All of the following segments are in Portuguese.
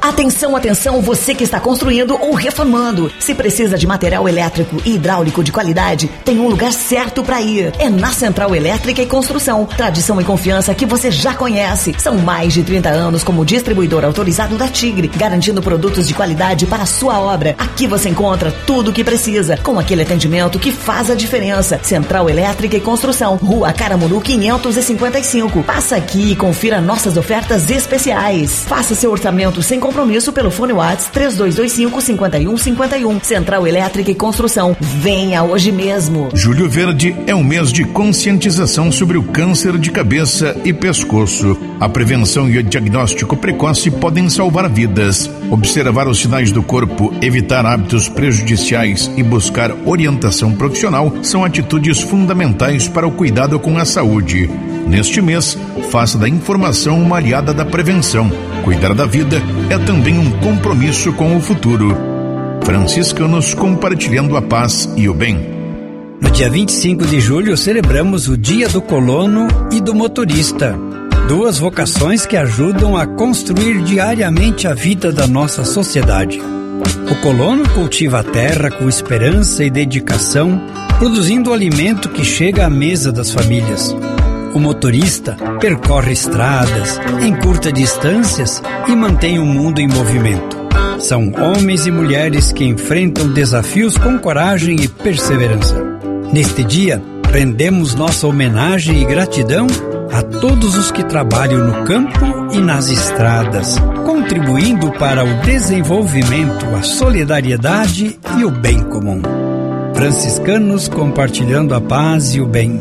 Atenção, atenção, você que está construindo ou reformando. Se precisa de material elétrico e hidráulico de qualidade, tem um lugar certo para ir. É na Central Elétrica e Construção. Tradição e confiança que você já conhece. São mais de 30 anos como distribuidor autorizado da Tigre, garantindo produtos de qualidade para a sua obra. Aqui você encontra tudo o que precisa, com aquele atendimento que faz a diferença. Central Elétrica e Construção, Rua Caramuru 555. Passa aqui e confira nossas ofertas especiais. Faça seu orçamento sem compromisso pelo fone WhatsApp 3225-5151. Central Elétrica e Construção. Venha hoje mesmo. Julho Verde é um mês de conscientização sobre o câncer de cabeça e pescoço. A prevenção e o diagnóstico precoce podem salvar vidas. Observar os sinais do corpo, evitar hábitos prejudiciais e buscar orientação profissional são atitudes fundamentais para o cuidado com a saúde. Neste mês, faça da informação uma aliada da prevenção. Cuidar da vida é também um compromisso com o futuro. Franciscanos compartilhando a paz e o bem. No dia 25 de julho, celebramos o Dia do Colono e do Motorista. Duas vocações que ajudam a construir diariamente a vida da nossa sociedade. O colono cultiva a terra com esperança e dedicação, produzindo o alimento que chega à mesa das famílias. O motorista percorre estradas, encurta distâncias e mantém o mundo em movimento. São homens e mulheres que enfrentam desafios com coragem e perseverança. Neste dia, rendemos nossa homenagem e gratidão a todos os que trabalham no campo e nas estradas, contribuindo para o desenvolvimento, a solidariedade e o bem comum. Franciscanos compartilhando a paz e o bem.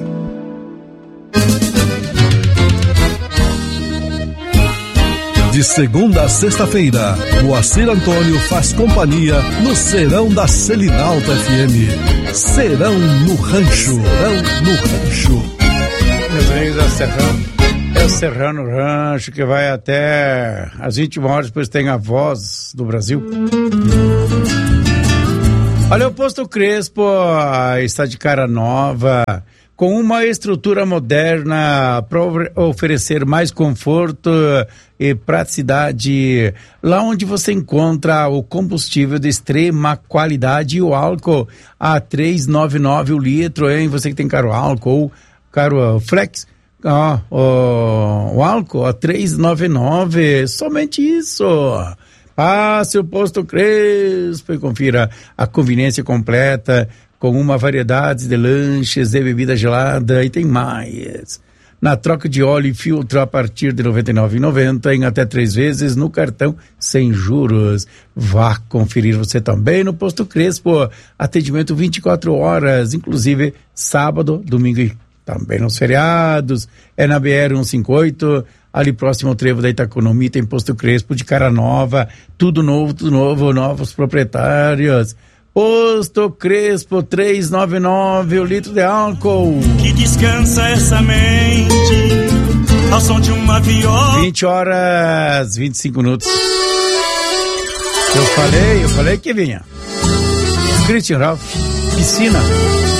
De segunda a sexta-feira, Moacir Antônio faz companhia no Serão da Selinalta FM. Serão no Rancho. Serão no Rancho. Meus amigos, é o Serrão no Rancho, que vai até às 21 horas, depois tem a Voz do Brasil. Olha, o Posto Crespo está de cara nova, com uma estrutura moderna para oferecer mais conforto e praticidade. Lá onde você encontra o combustível de extrema qualidade e o álcool a R$3,99 o litro, hein? Você que tem caro álcool ou caro flex, o álcool a R$3,99, somente isso. Passe o Posto Crespo e confira a conveniência completa, com uma variedade de lanches e bebida gelada, e tem mais. Na troca de óleo e filtro a partir de R$ 99,90 em até 3 vezes no cartão sem juros. Vá conferir você também no Posto Crespo. Atendimento 24 horas, inclusive sábado, domingo e também nos feriados. É na BR-158, ali próximo ao trevo da Itaconomi, tem Posto Crespo de cara nova, tudo novo, novos proprietários. Posto Crespo, R$3,99 o litro de álcool. Que descansa essa mente ao som de uma viola. 20 horas, 25 minutos. Eu falei que vinha. Christian Ralph, piscina.